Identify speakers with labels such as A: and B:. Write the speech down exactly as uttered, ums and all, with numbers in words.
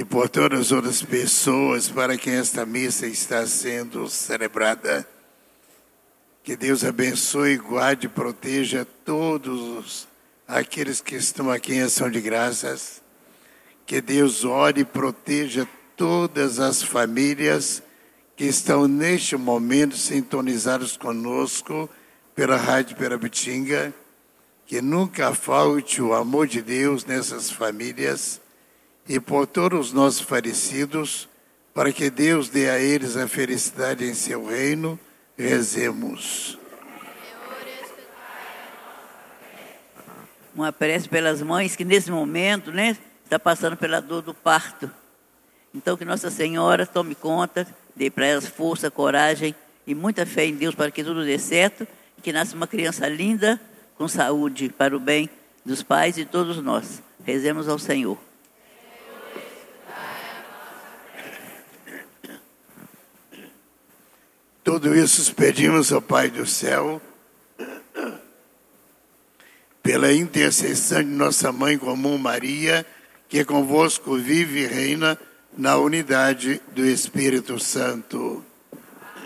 A: e por todas as outras pessoas para quem esta missa está sendo celebrada. Que Deus abençoe, guarde e proteja todos aqueles que estão aqui em ação de graças. Que Deus ore e proteja todas as famílias que estão neste momento sintonizados conosco pela Rádio Perabitinga. Que nunca falte o amor de Deus nessas famílias e por todos os nossos falecidos, para que Deus dê a eles a felicidade em seu reino. Rezemos.
B: Uma prece pelas mães que nesse momento, né, está passando pela dor do parto. Então que Nossa Senhora tome conta, dê para elas força, coragem e muita fé em Deus para que tudo dê certo e que nasça uma criança linda, com saúde, para o bem dos pais e todos nós. Rezemos ao Senhor.
A: Tudo isso pedimos ao Pai do céu, pela intercessão de nossa Mãe Comum Maria, que convosco vive e reina na unidade do Espírito Santo.